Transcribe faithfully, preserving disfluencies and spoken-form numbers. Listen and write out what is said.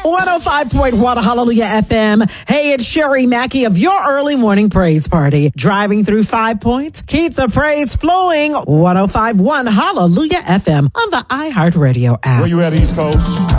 one oh five point one Hallelujah F M. Hey, it's Sherry Mackey of your early morning praise party. Driving through Five Points. Keep the praise flowing. one oh five point one Hallelujah F M on the iHeartRadio app. Where you at, East Coast?